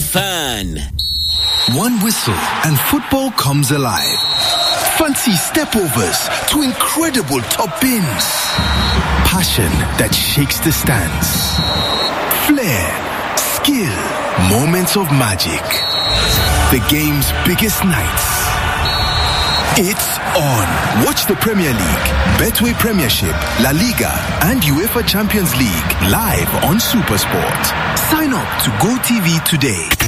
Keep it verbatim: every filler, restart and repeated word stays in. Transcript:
fan. One whistle and football comes alive. Fancy stepovers to incredible top-ins. Passion that shakes the stands. Flair, skill, moments of magic. The game's biggest nights. It's on. Watch the Premier League, Betway Premiership, La Liga, and UEFA Champions League live on SuperSport. Sign up to GoTV today.